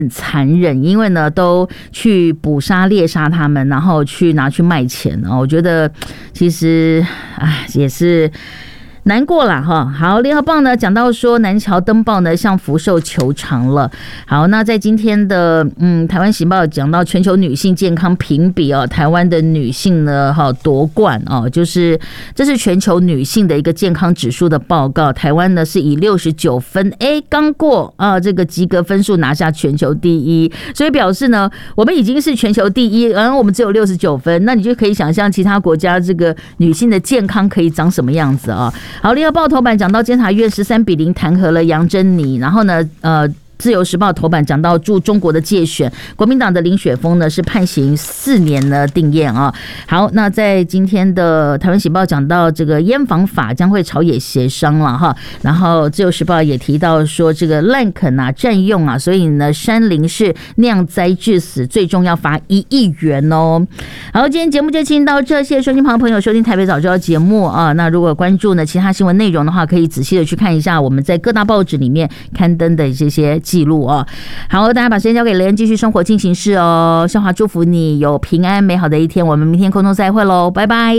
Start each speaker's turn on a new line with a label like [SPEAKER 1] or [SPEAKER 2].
[SPEAKER 1] 很残忍，因为呢都去捕杀猎杀他们，然后拿去卖钱我觉得其实也是难过了哈。好，联合报呢讲到说南侨登报呢向福寿求偿了。好，那在今天的台湾时报讲到全球女性健康评比台湾的女性呢夺冠就是这是全球女性的一个健康指数的报告，台湾呢是以69分刚过这个及格分数拿下全球第一，所以表示呢我们已经是全球第一，然后我们只有69分，那你就可以想象其他国家这个女性的健康可以长什么样子好，联合报头版讲到监察院13-0弹劾了杨珍妮，然后呢自由时报头版讲到驻中国的介选，国民党的林雪峰呢是判刑4年呢定谳好，那在今天的台湾时报讲到这个烟防法将会朝野协商了然后自由时报也提到说这个滥垦占用所以呢山林是酿灾致死，最终要罚1亿元好，今天节目就进行到这，谢谢收听朋友收听台北早知道节目那如果关注呢其他新闻内容的话，可以仔细的去看一下我们在各大报纸里面刊登的这些记录好，大家把时间交给雷恩继续生活进行式校华祝福你有平安美好的一天，我们明天空中再会喽，拜拜。